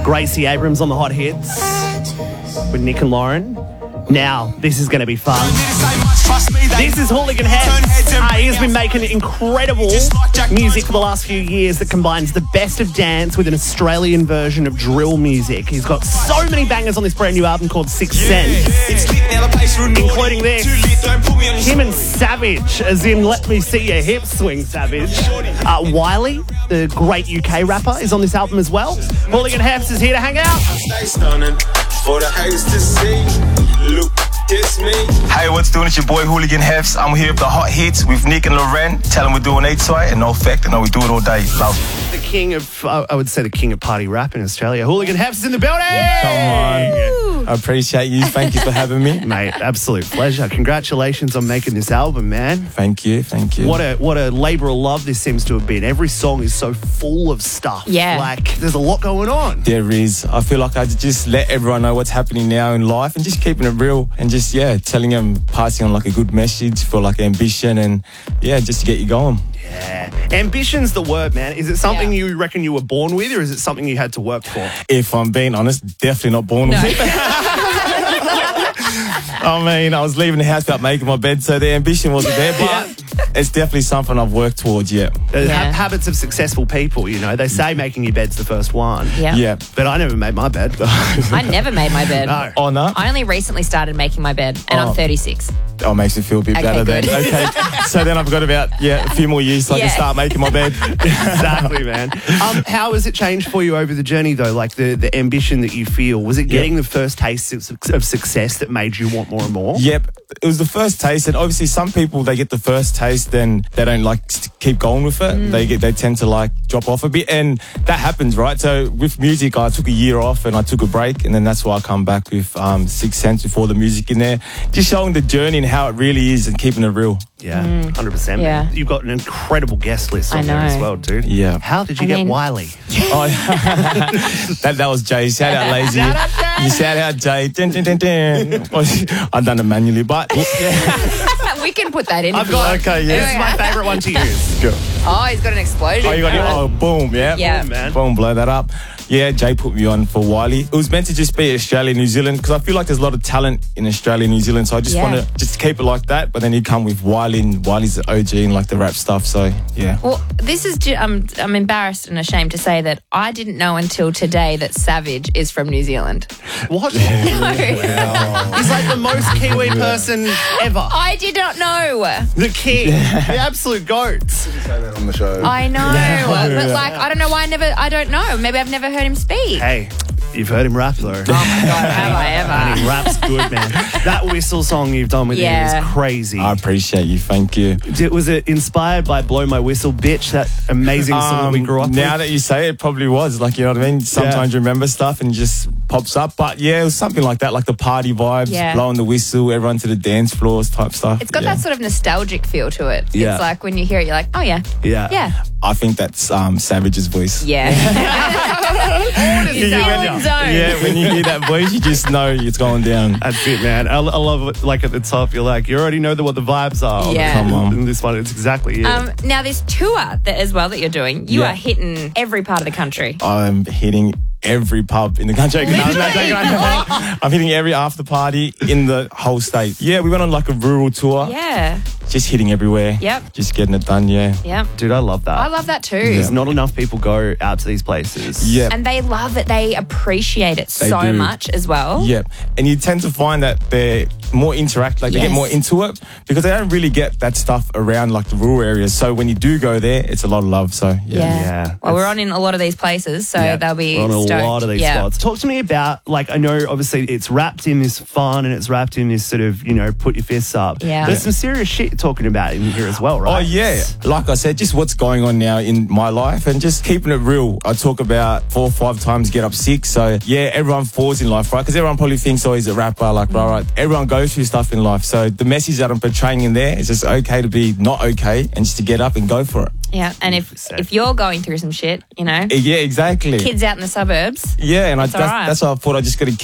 Gracie Abrams on the Hot Hits with Nick and Lauren. Now, this is going to be fun. This is Hooligan Heads. He has been making incredible music for the last few years that combines the best of dance with an Australian version of drill music. He's got so many bangers on this brand new album called Sixth Sense, including this. Him and Savage, as in Let Me See Your Hips Swing, Savage. Wiley, the great UK rapper, is on this album as well. Hooligan Heads is here to hang out. Stay stunning for the haters to see. Look, it's me. Hey, what's doing? It's your boy Hooligan Hefs. I'm here with the Hot Hits with Nick and Loren. Tell them we're doing 8 tonight and no effect. I know we do it all day. Love. The king of, I would say the king of party rap in Australia. Hooligan Hefs is in the building. Come on. I appreciate you. Thank you for having me. Mate, absolute pleasure. Congratulations on making this album, man. Thank you. Thank you. What a labour of love this seems to have been. Every song is so full of stuff. Yeah. Like, there's a lot going on. There is. I feel like I just let everyone know what's happening now in life and just keeping it real and just, telling them, passing on like a good message for like ambition and, just to get you going. Yeah. Ambition's the word, man. Is it something you reckon you were born with or is it something you had to work for? If I'm being honest, definitely not born with it. I mean, I was leaving the house without making my bed, so the ambition wasn't there, but it's definitely something I've worked towards, Habits of successful people, you know. They say making your bed's the first one. Yeah. But I never made my bed. I never made my bed. No. Oh, no? I only recently started making my bed, and I'm 36. Oh, makes me feel a bit better good. then. Okay, so then I've got about, a few more years so I can start making my bed. Exactly, man. How has it changed for you over the journey, though? Like the ambition that you feel? Was it getting the first taste of success that made you want more and more? Yep. It was the first taste, and obviously some people, they get the first taste, then they don't like to keep going with it. They tend to like drop off a bit, and that happens, right? So with music, I took a year off and I took a break, and then that's why I come back with Sixth Sense with all the music in there, just showing the journey and how it really is and keeping it real. Yeah, 100%. Yeah. Man. You've got an incredible guest list on there as well, dude. Yeah. How did you get Wiley? Oh, that was Jay. Shout out, Lazy. Shout out, Jay. You shout out, Jay. Dun, dun, dun, dun. I've done it manually, but We can put that in. I've got. Okay, This is my favourite one to use. Go. Oh, he's got an explosion. Oh, you got it. Oh, boom, Yeah. Boom, man. Boom, blow that up. Yeah, Jay put me on for Wiley. It was meant to just be Australia, New Zealand, because I feel like there's a lot of talent in Australia, New Zealand, so I just want to just keep it like that, but then you come with Wiley, and Wiley's the OG and like the rap stuff, so yeah. Well, this is, I'm embarrassed and ashamed to say that I didn't know until today that Savage is from New Zealand. What? No. He's like the most Kiwi person ever. I did not know. The king. The absolute goat. Say that on the show. I know. But like, I don't know why I don't know. Maybe I've never heard him speak. Hey, you've heard him rap, though. Oh my God, have I ever? And he raps good, man. That whistle song you've done with him is crazy. I appreciate you, thank you. Was it inspired by Blow My Whistle, Bitch, that amazing song that we grew up with? Now that you say it, probably was. Like, you know what I mean? Sometimes you remember stuff and it just pops up. But yeah, it was something like that, like the party vibes, blowing the whistle, everyone to the dance floors type stuff. It's got that sort of nostalgic feel to it. Yeah. It's like when you hear it, you're like, oh yeah. Yeah. Yeah. I think that's Savage's voice. Yeah. Yeah, when you hear that voice, you just know it's going down. That's it, man. I love it. Like at the top, you're like, you already know what the vibes are. Yeah. Come on. And this one, it's exactly it. Now, this tour that you're doing, you are hitting every part of the country. I'm hitting every pub in the country. I'm hitting every after party in the whole state. Yeah, we went on like a rural tour. Yeah. Just hitting everywhere. Yep. Just getting it done, yeah. Yep. Dude, I love that. I love that too. There's not enough people go out to these places. Yeah. And they love it. They appreciate it They so do. much as well. Yeah. And you tend to find that they're more interact, like they get more into it because they don't really get that stuff around like the rural areas. So when you do go there, it's a lot of love. So Yeah. Well, we're on in a lot of these places, so they'll be We're on a stoked. lot of these spots. Talk to me about, like, I know obviously it's wrapped in this fun and it's wrapped in this sort of, you know, put your fists up. Yeah. There's some serious shit you're talking about in here as well, right? Oh, yeah. Like I said, just what's going on now in my life and just keeping it real. I talk about 4 or 5 times get up sick. So, yeah, everyone falls in life, right? Because everyone probably thinks, oh, he's a rapper. Like, right. Everyone goes through stuff in life. So the message that I'm portraying in there is just okay to be not okay and just to get up and go for it. Yeah, and if you're going through some shit, you know. Yeah, exactly. Kids out in the suburbs. Yeah, and that's all right. why I thought I just got to